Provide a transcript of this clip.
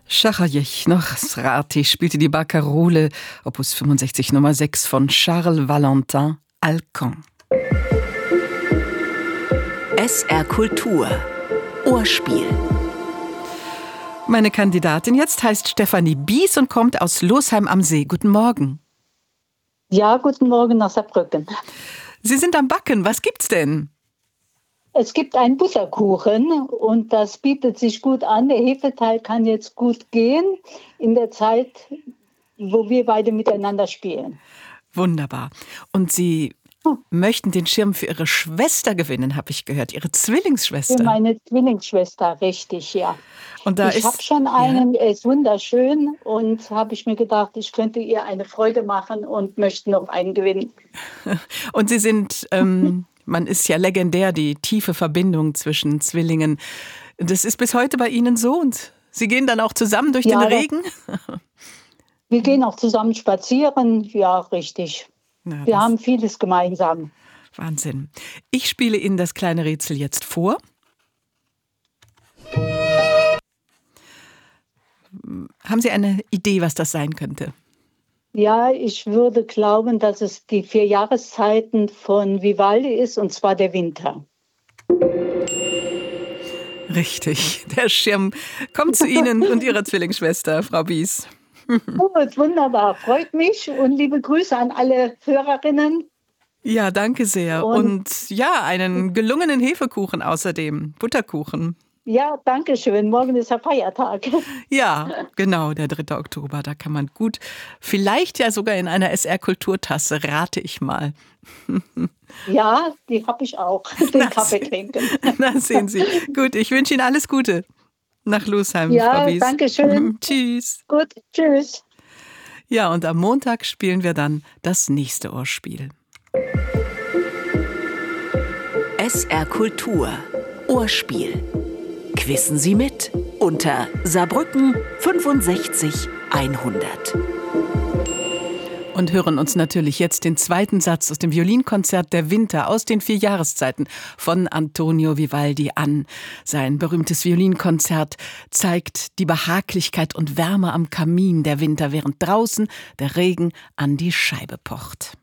Schachajech noch Srati spielte die Barcarolle, Opus 65 Nummer 6 von Charles Valentin Alcan. SR Kultur Ohrspiel. Meine Kandidatin jetzt heißt Stefanie Bies und kommt aus Losheim am See. Guten Morgen. Ja, guten Morgen nach Saarbrücken. Sie sind am Backen. Was gibt's denn? Es gibt einen Butterkuchen und das bietet sich gut an. Der Hefeteig kann jetzt gut gehen in der Zeit, wo wir beide miteinander spielen. Wunderbar. Und Sie möchten den Schirm für Ihre Schwester gewinnen, habe ich gehört. Ihre Zwillingsschwester. Für meine Zwillingsschwester, richtig, ja. Und da Ich habe schon einen, er ist wunderschön und habe ich mir gedacht, ich könnte ihr eine Freude machen und möchte noch einen gewinnen. Und Sie sind, man ist ja legendär, die tiefe Verbindung zwischen Zwillingen. Das ist bis heute bei Ihnen so und Sie gehen dann auch zusammen durch den Regen? Wir gehen auch zusammen spazieren, ja, richtig. Na, wir haben vieles gemeinsam. Wahnsinn. Ich spiele Ihnen das kleine Rätsel jetzt vor. Haben Sie eine Idee, was das sein könnte? Ja, ich würde glauben, dass es die 4 Jahreszeiten von Vivaldi ist, und zwar der Winter. Richtig, der Schirm kommt zu Ihnen und Ihrer Zwillingsschwester, Frau Bies. Gut, wunderbar, freut mich und liebe Grüße an alle Hörerinnen. Ja, danke sehr. Und ja, einen gelungenen Hefekuchen außerdem, Butterkuchen. Ja, danke schön. Morgen ist der Feiertag. Ja, genau, der 3. Oktober. Da kann man gut, vielleicht ja sogar in einer SR-Kulturtasse, rate ich mal. Ja, die habe ich auch, den Kaffee trinken. Na, sehen Sie. Gut, ich wünsche Ihnen alles Gute nach Losheim, Frau Bies. Ja, danke schön. Tschüss. Gut, tschüss. Ja, und am Montag spielen wir dann das nächste Ohrspiel. SR Kultur Ohrspiel. Quissen Sie mit unter Saarbrücken 65 100. Und hören uns natürlich jetzt den zweiten Satz aus dem Violinkonzert Der Winter aus den 4 Jahreszeiten von Antonio Vivaldi an. Sein berühmtes Violinkonzert zeigt die Behaglichkeit und Wärme am Kamin der Winter, während draußen der Regen an die Scheibe pocht.